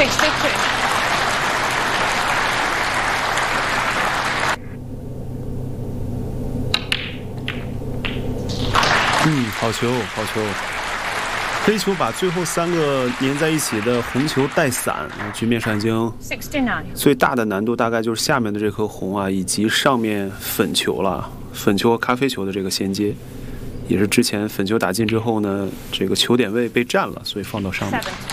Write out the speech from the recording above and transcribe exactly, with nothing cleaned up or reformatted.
sixty-two。 嗯，好球，好球！黑球把最后三个粘在一起的红球带散，局面上已经最大的难度大概就是下面的这颗红啊，以及上面粉球了。粉球和咖啡球的这个衔接，也是之前粉球打进之后呢，这个球点位被占了，所以放到上面。